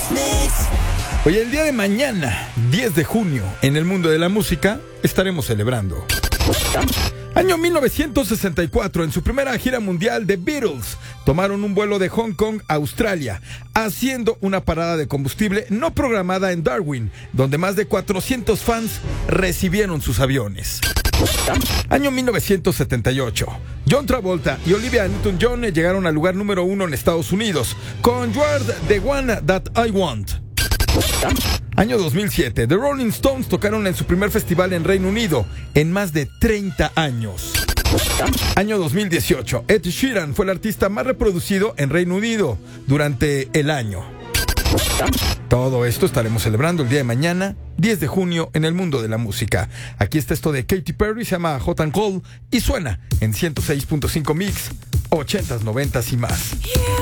Hoy, el día de mañana, 10 de junio, en el mundo de la música, estaremos celebrando. Año 1964, en su primera gira mundial, The Beatles tomaron un vuelo de Hong Kong a Australia, haciendo una parada de combustible no programada en Darwin, donde más de 400 fans recibieron sus aviones. Año 1978. John Travolta y Olivia Newton-John llegaron al lugar número 1 en Estados Unidos con You Are the One That I Want. Año 2007. The Rolling Stones tocaron en su primer festival en Reino Unido en más de 30 años. Año 2018. Ed Sheeran fue el artista más reproducido en Reino Unido durante el año. Todo esto estaremos celebrando el día de mañana, 10 de junio, en el mundo de la música. Aquí está esto de Katy Perry, se llama Hot and Cold y suena en 106.5 Mix, 80s, 90s y más.